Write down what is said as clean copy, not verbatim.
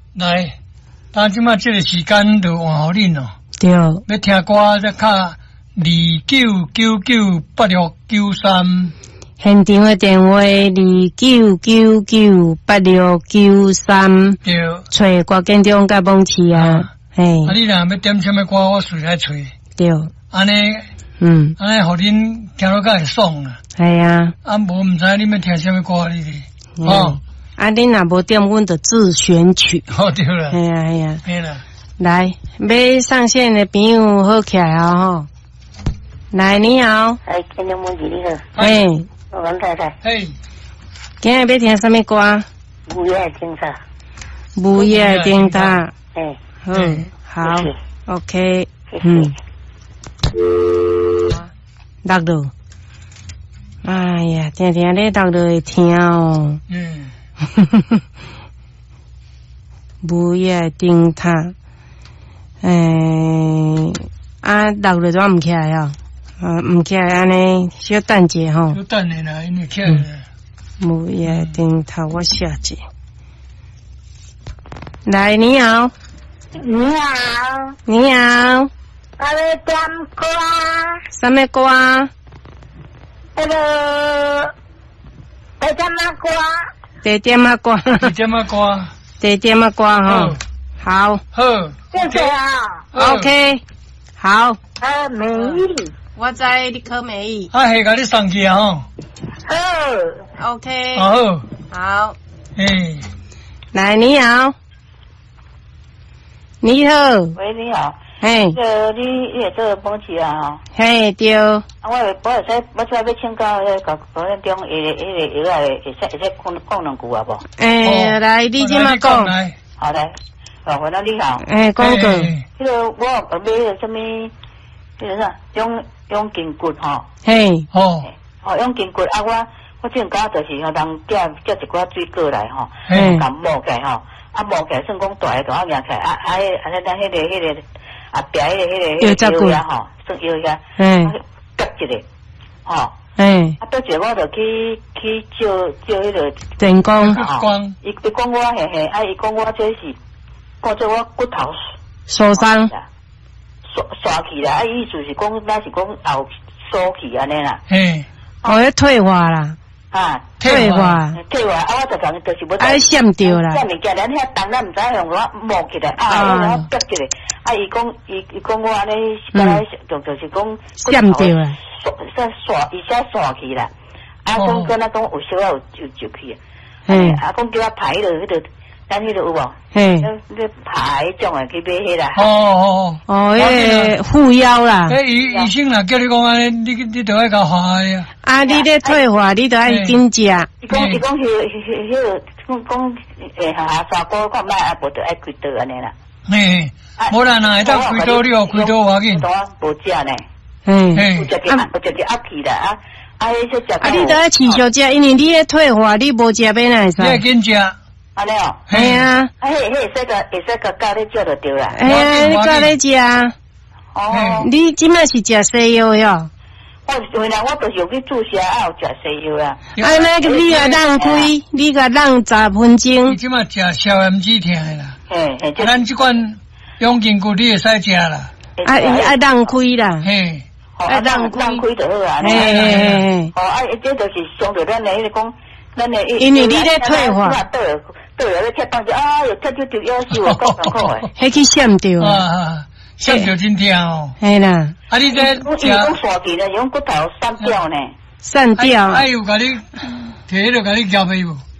来，咱即马这个时间就换互恁咯。 对， 要听歌再卡29998693。 现场的电话29998693。 对。 找郭建中甲梦琪啊，嘿。 你若要点什么歌，我随来找。 对。 安尼。安尼互恁听落较会爽啦。 系啊。 无毋知恁要听什么歌哩？哦。 恁若无点，阮就自选曲。 好对啦。 系啊系啊。 嘿啦。 来，要上线的朋友好起来哦吼。来，你好。 建中梦琪你好。我王太太。 今日要听什么歌？ 午夜警察。 午夜警察。好 ，OK， 录落。哎呀，听听咧录落会听哦。午夜警察。录落怎唔起来哦？唔起来安尼，小等者吼。 小等下啦，因为起来啦。 午夜警察，我写者。来，你好。 你好。 你好。 我要点歌。 什么歌？ 第点么歌？ 第点么歌？ 第点么歌？ 第点么歌吼？好。 好。 谢谢啊。 OK。好。 美意。 我知你考美意。 系甲你送去啊吼。 好。 OK。 好。 好。来，你好。你好。 喂，你好。 嘿。 你会做梦琪啊？吼。 嘿，对。 我要请教迄个高中迄个药啊，会使讲两句啊无？ 来，你即马讲。 好来，回答你好。 讲过。 迄个我买个什么？迄个啥？永筋骨吼。 嘿。 永筋骨啊！我正家就是吼，人叫一寡水果来吼，甲磨起来吼，磨起来算讲大个大硬起来，咱迄个壁迄个药吼，算药遐，夹一个，吼。倒一个我就去照迄个电光， 伊讲我伊讲我这是，看做我骨头受伤， 刷起啦，意思是讲，咱是讲后缩起安尼啦。 要退化啦。退化， 我就讲就是要闪掉啦。 闪物件，咱遐重咱唔知用我磨起来，然后夹起来。伊讲我安尼，就是讲闪掉啦。 伊写刷起啦。讲跟他讲有小有去。讲叫我排迄个，咱迄个有无？你排种诶去买迄啦。 迄个护腰啦。 医生若叫你讲安尼，你着爱甲化呀。 你咧退化，你着爱紧食。 伊讲迄个讲下沙锅看卖啊，无着爱开刀安尼啦。 无啦，若会当开刀，你哦开刀要紧。 无食呢。有一个压起啦迄些食。 你着爱持续食，因为你咧退化，你无食要哪会使？ 你会紧食。 安尼哦。 系啊。 会使甲教咧食就对啦。 你教咧食。你即摆是食西药哟。 我原来我就是有去注射，有食西药啦。 你甲让开，你甲让10分钟。 你即摆食消炎止痛的啦。咱即款永筋骨你会使食啦。 爱让开啦。 让开就好啊。这就是伤着咱的迄个讲，咱的因为你咧退化。 对咧，踢当时又踢就要死我，够痛苦诶。 迄去闪掉。 闪掉真痛哦。 系啦。 你这讲刷起来，用骨头散掉呢。 散掉。 有甲你摕迄个甲你夹袂无？